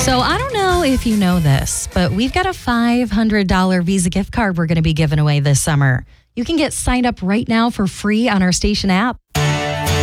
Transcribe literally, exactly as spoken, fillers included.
So I don't know if you know this, but we've got a five hundred dollars Visa gift card we're going to be giving away this summer. You can get signed up right now for free on our station app.